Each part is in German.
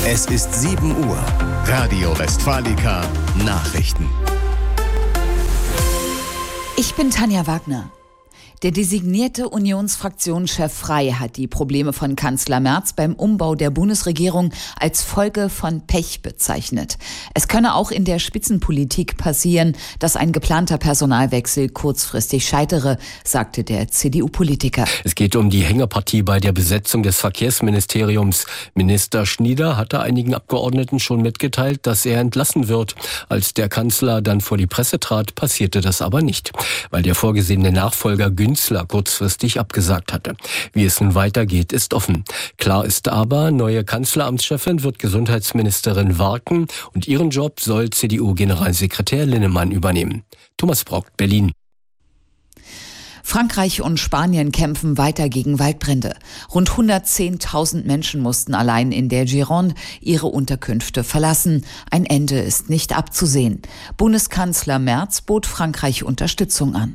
Es ist 7 Uhr. Radio Westfalica Nachrichten. Ich bin Tanja Wagner. Der designierte Unionsfraktionschef Frey hat die Probleme von Kanzler Merz beim Umbau der Bundesregierung als Folge von Pech bezeichnet. Es könne auch in der Spitzenpolitik passieren, dass ein geplanter Personalwechsel kurzfristig scheitere, sagte der CDU-Politiker. Es geht um die Hängepartie bei der Besetzung des Verkehrsministeriums. Minister Schnieder hatte einigen Abgeordneten schon mitgeteilt, dass er entlassen wird. Als der Kanzler dann vor die Presse trat, passierte das aber nicht, weil der vorgesehene Nachfolger Günzler kurzfristig abgesagt hatte. Wie es nun weitergeht, ist offen. Klar ist aber, neue Kanzleramtschefin wird Gesundheitsministerin Warken und ihren Job soll CDU-Generalsekretär Linnemann übernehmen. Thomas Brock, Berlin. Frankreich und Spanien kämpfen weiter gegen Waldbrände. Rund 110.000 Menschen mussten allein in der Gironde ihre Unterkünfte verlassen. Ein Ende ist nicht abzusehen. Bundeskanzler Merz bot Frankreich Unterstützung an.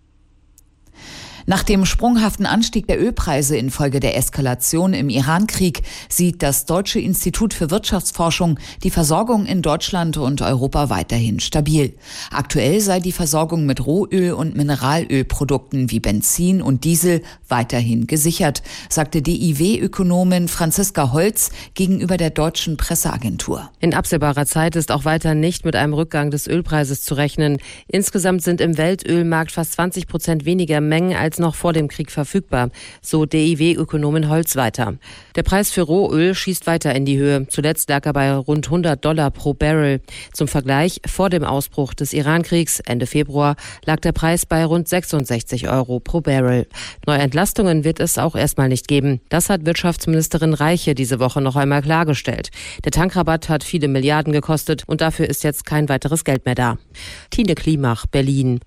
Nach dem sprunghaften Anstieg der Ölpreise infolge der Eskalation im Iran-Krieg sieht das Deutsche Institut für Wirtschaftsforschung die Versorgung in Deutschland und Europa weiterhin stabil. Aktuell sei die Versorgung mit Rohöl- und Mineralölprodukten wie Benzin und Diesel weiterhin gesichert, sagte DIW-Ökonomin Franziska Holz gegenüber der deutschen Presseagentur. In absehbarer Zeit ist auch weiter nicht mit einem Rückgang des Ölpreises zu rechnen. Insgesamt sind im Weltölmarkt fast 20% weniger Mengen als noch vor dem Krieg verfügbar, so DIW-Ökonomin Holz weiter. Der Preis für Rohöl schießt weiter in die Höhe. Zuletzt lag er bei rund $100 pro Barrel. Zum Vergleich, vor dem Ausbruch des Iran-Kriegs Ende Februar lag der Preis bei rund 66 Euro pro Barrel. Neue Entlastungen wird es auch erstmal nicht geben. Das hat Wirtschaftsministerin Reiche diese Woche noch einmal klargestellt. Der Tankrabatt hat viele Milliarden gekostet und dafür ist jetzt kein weiteres Geld mehr da. Tine Klimach, Berlin.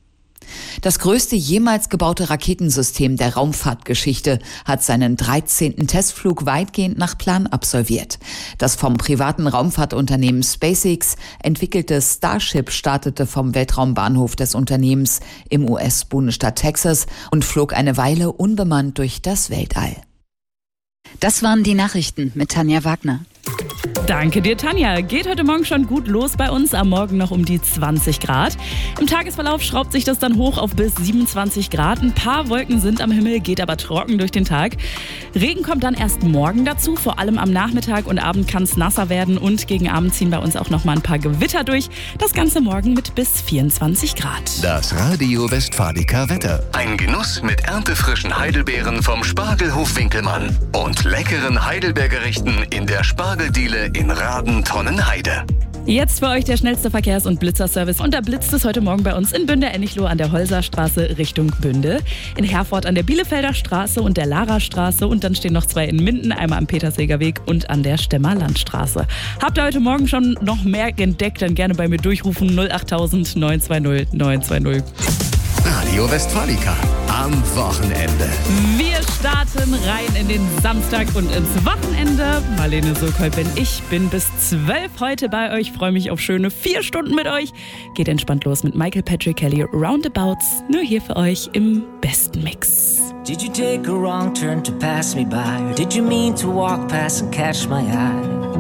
Das größte jemals gebaute Raketensystem der Raumfahrtgeschichte hat seinen 13. Testflug weitgehend nach Plan absolviert. Das vom privaten Raumfahrtunternehmen SpaceX entwickelte Starship startete vom Weltraumbahnhof des Unternehmens im US-Bundesstaat Texas und flog eine Weile unbemannt durch das Weltall. Das waren die Nachrichten mit Tanja Wagner. Danke dir, Tanja. Geht heute Morgen schon gut los bei uns. Am Morgen noch um die 20 Grad. Im Tagesverlauf schraubt sich das dann hoch auf bis 27 Grad. Ein paar Wolken sind am Himmel, geht aber trocken durch den Tag. Regen kommt dann erst morgen dazu. Vor allem am Nachmittag und Abend kann es nasser werden. Und gegen Abend ziehen bei uns auch noch mal ein paar Gewitter durch. Das Ganze morgen mit bis 24 Grad. Das Radio Westfalica Wetter. Ein Genuss mit erntefrischen Heidelbeeren vom Spargelhof Winkelmann. Und leckeren Heidelbeergerichten in der Spargeldiele in Raden-Tonnenheide. Jetzt für euch der schnellste Verkehrs- und Blitzerservice. Und da blitzt es heute Morgen bei uns in Bünde-Ennichloh an der Holserstraße Richtung Bünde, in Herford an der Bielefelder Straße und der Larastraße und dann stehen noch 2 in Minden, einmal am Peterseger Weg und an der Stemmer Landstraße. Habt ihr heute Morgen schon noch mehr entdeckt, dann gerne bei mir durchrufen 08000 920 920. Radio Westfalica am Wochenende. Wir starten rein in den Samstag und ins Wochenende. Marlene Sokol bin bis 12 heute bei euch. Freue mich auf schöne 4 Stunden mit euch. Geht entspannt los mit Michael Patrick Kelly Roundabouts. Nur hier für euch im besten Mix. Did you take a wrong turn to pass me by? Or did you mean to walk past and catch my eye?